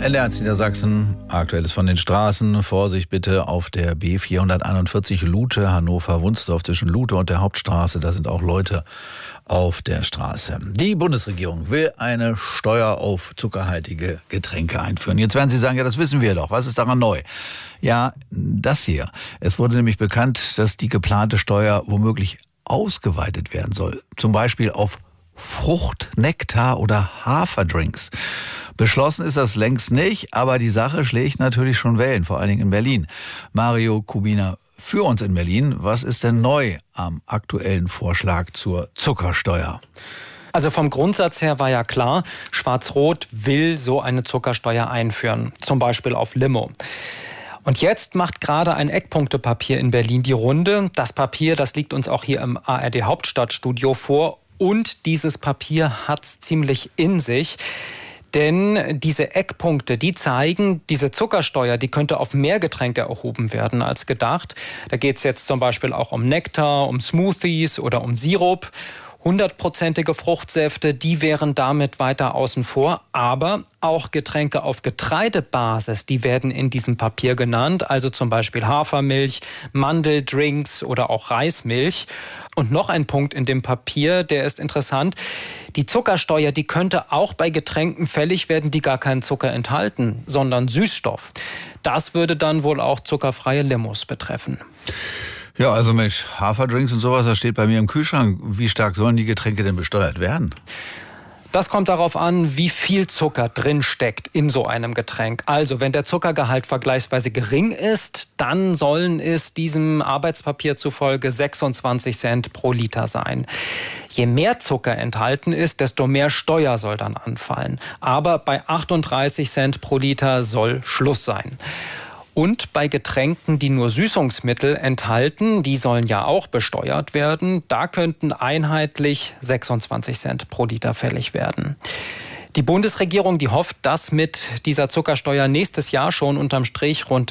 NDR1 Niedersachsen, Aktuelles von den Straßen. Vorsicht bitte auf der B441 Lute, Hannover-Wunsdorf zwischen Lute und der Hauptstraße. Da sind auch Leute auf der Straße. Die Bundesregierung will eine Steuer auf zuckerhaltige Getränke einführen. Jetzt werden Sie sagen, ja, das wissen wir doch. Was ist daran neu? Ja, das hier. Es wurde nämlich bekannt, dass die geplante Steuer womöglich ausgeweitet werden soll. Zum Beispiel auf Frucht, Nektar oder Haferdrinks. Beschlossen ist das längst nicht, aber die Sache schlägt natürlich schon Wellen, vor allen Dingen in Berlin. Mario Kubina für uns in Berlin. Was ist denn neu am aktuellen Vorschlag zur Zuckersteuer? Also vom Grundsatz her war ja klar, Schwarz-Rot will so eine Zuckersteuer einführen, zum Beispiel auf Limo. Und jetzt macht gerade ein Eckpunktepapier in Berlin die Runde. Das Papier, das liegt uns auch hier im ARD Hauptstadtstudio vor. Und dieses Papier hat's ziemlich in sich. Denn diese Eckpunkte, die zeigen, diese Zuckersteuer, die könnte auf mehr Getränke erhoben werden als gedacht. Da geht es jetzt zum Beispiel auch um Nektar, um Smoothies oder um Sirup. 100%ige Fruchtsäfte, die wären damit weiter außen vor. Aber auch Getränke auf Getreidebasis, die werden in diesem Papier genannt. Also zum Beispiel Hafermilch, Mandeldrinks oder auch Reismilch. Und noch ein Punkt in dem Papier, der ist interessant. Die Zuckersteuer, die könnte auch bei Getränken fällig werden, die gar keinen Zucker enthalten, sondern Süßstoff. Das würde dann wohl auch zuckerfreie Limos betreffen. Ja, also Mensch, Haferdrinks und sowas, das steht bei mir im Kühlschrank. Wie stark sollen die Getränke denn besteuert werden? Das kommt darauf an, wie viel Zucker drin steckt in so einem Getränk. Also wenn der Zuckergehalt vergleichsweise gering ist, dann sollen es diesem Arbeitspapier zufolge 26 Cent pro Liter sein. Je mehr Zucker enthalten ist, desto mehr Steuer soll dann anfallen. Aber bei 38 Cent pro Liter soll Schluss sein. Und bei Getränken, die nur Süßungsmittel enthalten, die sollen ja auch besteuert werden, da könnten einheitlich 26 Cent pro Liter fällig werden. Die Bundesregierung, die hofft, dass mit dieser Zuckersteuer nächstes Jahr schon unterm Strich rund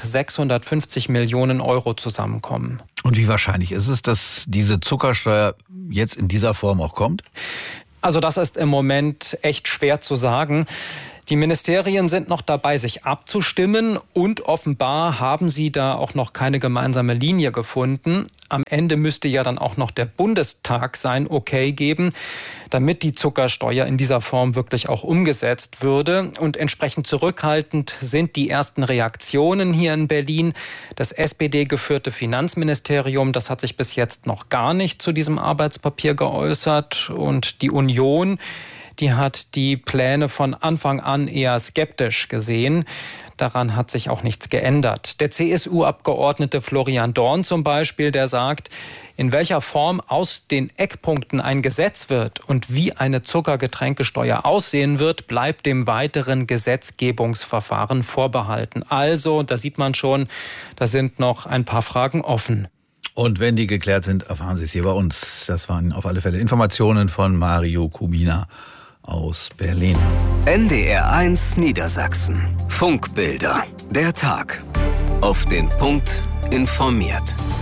650 Millionen Euro zusammenkommen. Und wie wahrscheinlich ist es, dass diese Zuckersteuer jetzt in dieser Form auch kommt? Also das ist im Moment echt schwer zu sagen. Die Ministerien sind noch dabei, sich abzustimmen und offenbar haben sie da auch noch keine gemeinsame Linie gefunden. Am Ende müsste ja dann auch noch der Bundestag sein Okay geben, damit die Zuckersteuer in dieser Form wirklich auch umgesetzt würde. Und entsprechend zurückhaltend sind die ersten Reaktionen hier in Berlin. Das SPD-geführte Finanzministerium, das hat sich bis jetzt noch gar nicht zu diesem Arbeitspapier geäußert. Und die Union, die hat die Pläne von Anfang an eher skeptisch gesehen. Daran hat sich auch nichts geändert. Der CSU-Abgeordnete Florian Dorn zum Beispiel, der sagt, in welcher Form aus den Eckpunkten ein Gesetz wird und wie eine Zuckergetränkesteuer aussehen wird, bleibt dem weiteren Gesetzgebungsverfahren vorbehalten. Also, da sieht man schon, da sind noch ein paar Fragen offen. Und wenn die geklärt sind, erfahren Sie es hier bei uns. Das waren auf alle Fälle Informationen von Mario Kubina aus Berlin. NDR1 Niedersachsen. Funkbilder. Der Tag. Auf den Punkt informiert.